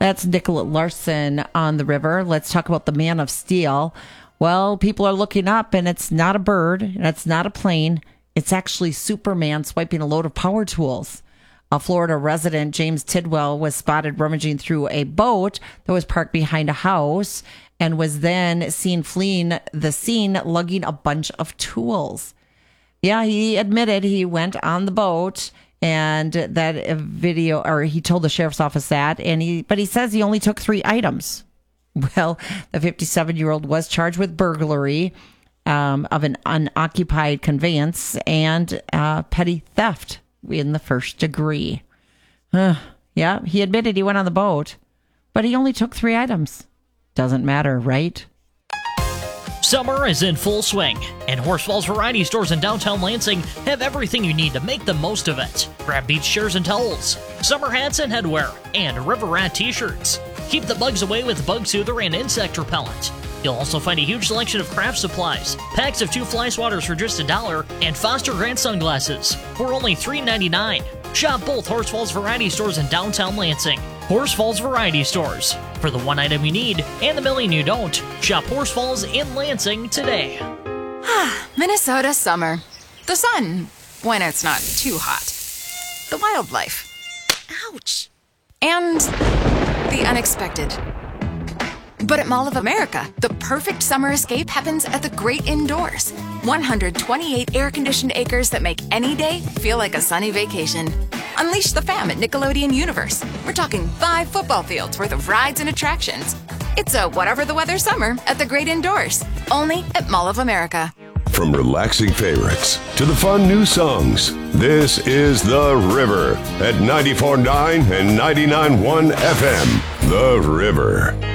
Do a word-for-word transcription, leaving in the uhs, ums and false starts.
That's Nicolette Larson on the river. Let's talk about the Man of Steel. Well, people are looking up, and it's not a bird, and it's not a plane. It's actually Superman swiping a load of power tools. A Florida resident, James Tidwell, was spotted rummaging through a boat that was parked behind a house and was then seen fleeing the scene, lugging a bunch of tools. Yeah, he admitted he went on the boat, and that video, or he told the sheriff's office that, and he, but he says he only took three items. Well, the fifty-seven-year-old was charged with burglary um, of an unoccupied conveyance and uh, petty theft in the first degree. Uh, yeah, he admitted he went on the boat, but he only took three items. Doesn't matter, right? Summer is in full swing, and Horse Falls Variety Stores in downtown Lansing have everything you need to make the most of it. Grab beach chairs and towels, summer hats and headwear, and River Rat t-shirts. Keep the bugs away with Bug Soother and Insect Repellent. You'll also find a huge selection of craft supplies, packs of two fly swatters for just a dollar, and Foster Grant sunglasses for only three ninety-nine. Shop both Horse Falls Variety Stores in downtown Lansing. Horse Falls Variety Stores. For the one item you need and the million you don't, shop Horse Falls in Lansing today. Minnesota summer. The sun, when it's not too hot. The wildlife. Ouch. And the unexpected. But at Mall of America, the perfect summer escape happens at the great indoors. one hundred twenty-eight air-conditioned acres that make any day feel like a sunny vacation. Unleash the fam at Nickelodeon Universe. We're talking five football fields worth of rides and attractions. It's a whatever the weather summer at the great indoors. Only at Mall of America. From relaxing favorites to the fun new songs, this is The River at ninety-four point nine and ninety-nine point one F M. The River.